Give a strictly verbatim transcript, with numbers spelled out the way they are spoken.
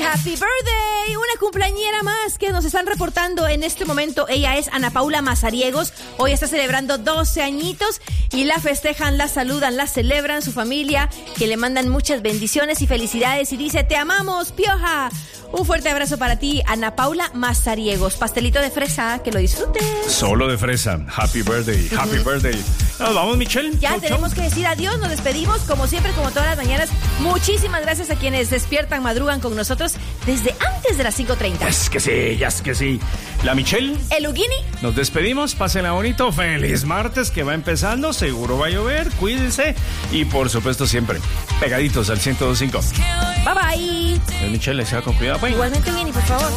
Happy birthday, una cumpleañera más que nos están reportando en este momento. Ella es Ana Paula Mazariegos. Hoy está celebrando doce añitos y la festejan, la saludan, la celebran su familia, que le mandan muchas bendiciones y felicidades y dice: te amamos, Pioja. Un fuerte abrazo para ti, Ana Paula Mazariegos. Pastelito de fresa, que lo disfrutes. Solo de fresa. Happy birthday, happy uh-huh. birthday. Nos vamos, Michelle. Ya chau, tenemos chau. que decir adiós, nos despedimos como siempre, como todas las mañanas. Muchísimas gracias a quienes despiertan, madrugan con nosotros desde antes de las cinco treinta. Es que sí, ya es que sí. La Michelle. El Ugini. Nos despedimos, pásenla bonito. Feliz martes que va empezando, seguro va a llover, cuídense. Y por supuesto siempre pegaditos al ciento dos punto cinco. Bye bye. El Michelle, se va con cuidado. Igualmente, Ugini, por favor.